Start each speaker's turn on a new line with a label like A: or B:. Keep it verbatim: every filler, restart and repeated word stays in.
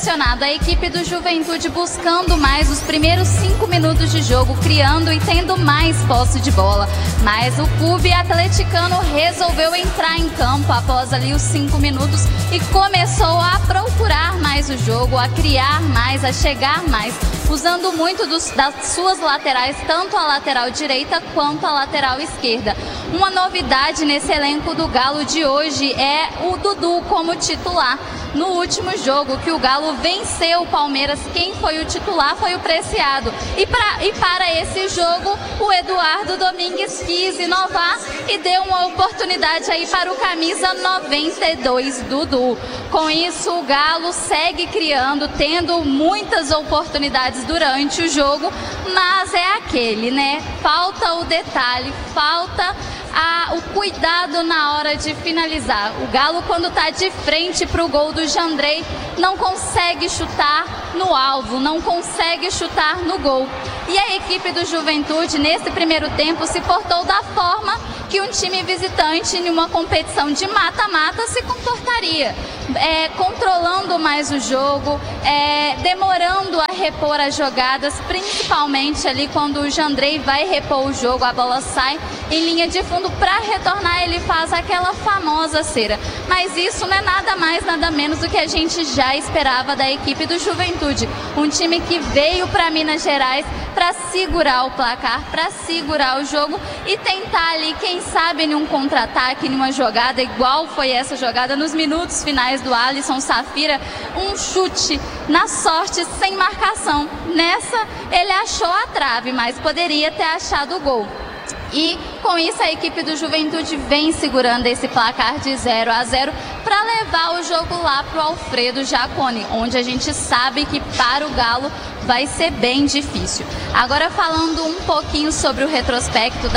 A: pressionado. A equipe do Juventude buscando mais os primeiros cinco minutos de jogo, criando e tendo mais posse de bola. Mas o clube atleticano resolveu entrar em campo após ali os cinco minutos e começou a procurar mais o jogo, a criar mais, a chegar mais, usando muito dos, das suas laterais, tanto a lateral direita quanto a lateral esquerda. Uma novidade nesse elenco do Galo de hoje é o Dudu como titular. No último jogo que o Galo venceu o Palmeiras, quem foi o titular foi o Preciado. E, pra, e para esse jogo, o Eduardo Domingues quis inovar e deu uma oportunidade aí para o camisa noventa e dois, Dudu. Com isso, o Galo segue criando, tendo muitas oportunidades durante o jogo, mas é aquele, né? Falta o detalhe, falta a, o cuidado na hora de finalizar. O Galo, quando está de frente para o gol do Jandrei, não consegue chutar no alvo, não consegue chutar no gol. E a equipe do Juventude, nesse primeiro tempo, se portou da forma que um time visitante em uma competição de mata-mata se comportaria. É, controlando mais o jogo, é, demorando a repor as jogadas, principalmente ali quando o Jandrei vai repor o jogo, a bola sai em linha de fundo, para retornar ele faz aquela famosa cera. Mas isso não é nada mais, nada menos do que a gente já esperava da equipe do Juventude. Um time que veio para Minas Gerais para segurar o placar, para segurar o jogo e tentar ali, quem sabe, em um contra-ataque, em uma jogada igual foi essa jogada nos minutos finais do Alisson Safira, um chute na sorte, sem marcação. Nessa ele achou a trave, mas poderia ter achado o gol. E com isso a equipe do Juventude vem segurando esse placar de zero a zero para levar o jogo lá para o Alfredo Jaconi, onde a gente sabe que para o Galo vai ser bem difícil. Agora, falando um pouquinho sobre o retrospecto